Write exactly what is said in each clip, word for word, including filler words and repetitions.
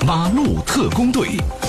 马路特工队。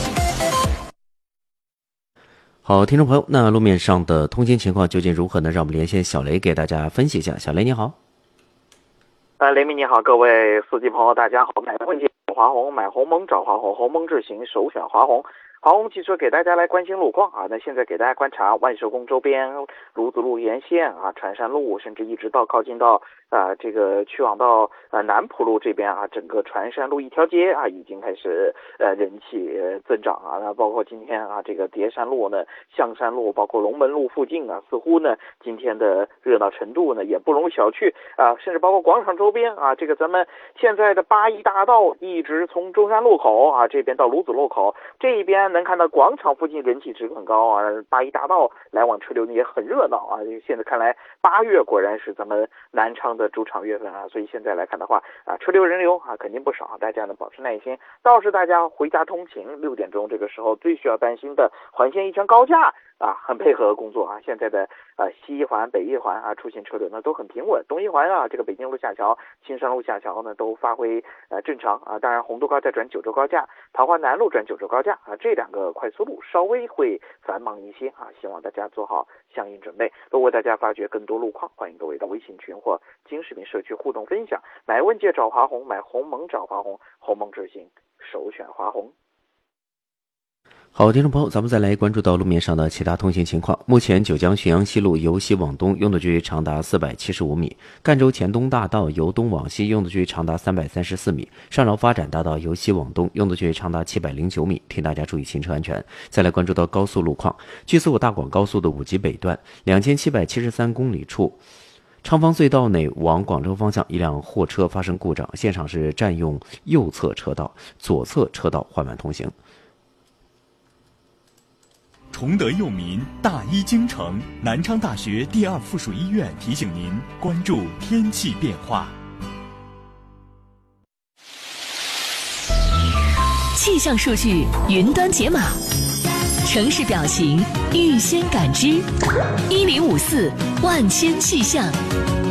好，听众朋友，那路面上的通行情况究竟如何呢？让我们连线小雷给大家分析一下。小雷你好。 呃，雷鸣你好，各位司机朋友大家好。买问题华虹，买鸿蒙找华虹，鸿蒙智行首选华虹。华虹汽车给大家来关心路况啊，那现在给大家观察万寿宫周边、卢子路沿线啊、船山路，甚至一直到靠近到啊、呃、这个去往到呃南浦路这边啊，整个船山路一条街啊已经开始呃人气增长啊。那包括今天啊这个叠山路呢、象山路，包括龙门路附近啊，似乎呢今天的热闹程度呢也不容小觑啊，甚至包括广场周边啊，这个咱们现在的八一大道一直从中山路口啊这边到卢子路口这一边。能看到广场附近人气值很高啊，八一大道来往车流也很热闹啊。现在看来，八月果然是咱们南昌的主场月份啊，所以现在来看的话啊，车流人流啊肯定不少，大家呢保持耐心。倒是大家回家通勤六点钟这个时候最需要担心的环线一圈高架啊，很配合工作啊。现在的呃西一环、北一环啊出行车流呢都很平稳，东一环啊这个北京路下桥、青山路下桥呢都发挥呃正常啊。当然洪都高架转九州高架、桃花南路转九州高架啊这两个快速路稍微会繁忙一些啊，希望大家做好相应准备。如果大家发掘更多路况，欢迎各位到微信群或金视频社区互动分享。买问界找华虹，买鸿蒙找华虹，鸿蒙智行首选华虹。 好，听众朋友，咱们再来关注到路面上的其他通行情况。目前九江浔阳西路由西往东拥堵距离长达四百七十五米，赣州黔东大道由东往西拥堵距离长达三百三十四米，上饶发展大道由西往东拥堵距离长达七百零九米，请大家注意行车安全。再来关注到高速路况，G 四五大广高速的五级北段两千七百七十三公里处昌方隧道内往广州方向，一辆货车发生故障，现场是占用右侧车道，左侧车道缓慢通行。 崇德佑民，大医精诚，南昌大学第二附属医院提醒您关注天气变化。 气象数据云端解码，城市表情预先感知，一零五四万千气象。